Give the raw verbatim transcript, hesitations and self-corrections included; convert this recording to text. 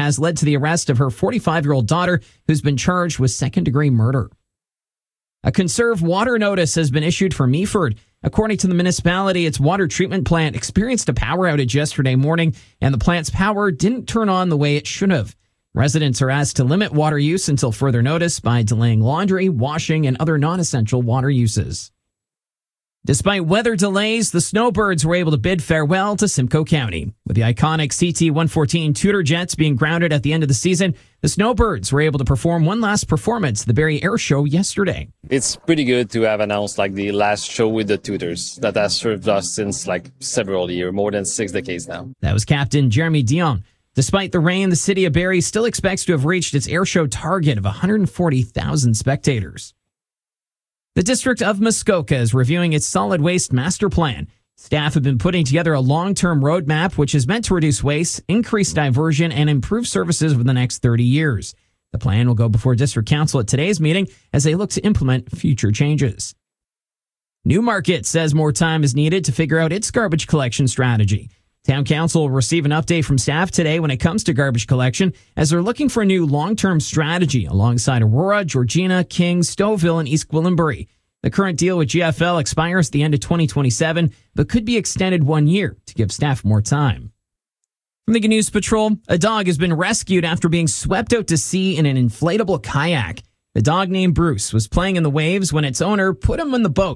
has led to the arrest of her forty-five-year-old daughter, who's been charged with second-degree murder. A conserve water notice has been issued for Meaford. According to the municipality, its water treatment plant experienced a power outage yesterday morning, and the plant's power didn't turn on the way it should have. Residents are asked to limit water use until further notice by delaying laundry, washing, and other non-essential water uses. Despite weather delays, the Snowbirds were able to bid farewell to Simcoe County. With the iconic C T one fourteen Tudor jets being grounded at the end of the season, the Snowbirds were able to perform one last performance at the Barrie Air Show yesterday. It's pretty good to have announced like the last show with the Tudors that has served us since like several years, more than six decades now. That was Captain Jeremy Dion. Despite the rain, the city of Barrie still expects to have reached its air show target of one hundred forty thousand spectators. The District of Muskoka is reviewing its solid waste master plan. Staff have been putting together a long-term roadmap which is meant to reduce waste, increase diversion, and improve services over the next thirty years. The plan will go before District Council at today's meeting as they look to implement future changes. Newmarket says more time is needed to figure out its garbage collection strategy. Town Council will receive an update from staff today when it comes to garbage collection, as they're looking for a new long-term strategy alongside Aurora, Georgina, King, Stouffville, and East Gwillimbury. The current deal with G F L expires at the end of twenty twenty-seven, but could be extended one year to give staff more time. From the News Patrol, a dog has been rescued after being swept out to sea in an inflatable kayak. The dog named Bruce was playing in the waves when its owner put him in the boat.